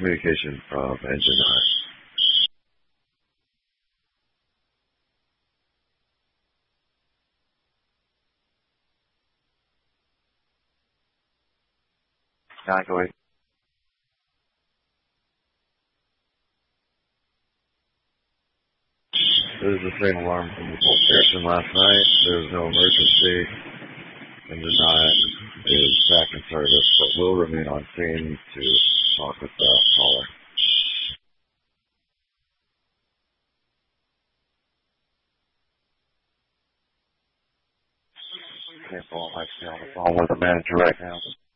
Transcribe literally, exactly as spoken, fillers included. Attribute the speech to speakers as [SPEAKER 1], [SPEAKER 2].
[SPEAKER 1] communication from engine nine.
[SPEAKER 2] Nine, go ahead.
[SPEAKER 1] This is the same alarm from the station last night. There's no emergency. Engine nine is back in service, but will remain on scene to talk with the caller.
[SPEAKER 2] Okay, Paul, I'm actually on the phone with the manager right now.